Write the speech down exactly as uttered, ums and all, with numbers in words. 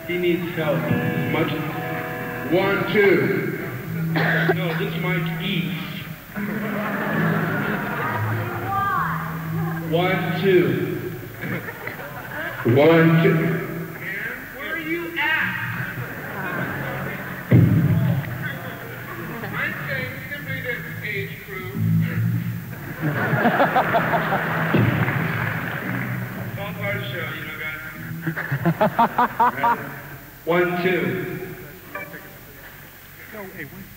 He needs help as much. One, two. No, this mic eats. One, two. One, two. Where are you at? I'm saying you can be this age crew. It's all part of the show, you know, guys. One, two. No, hey, wait.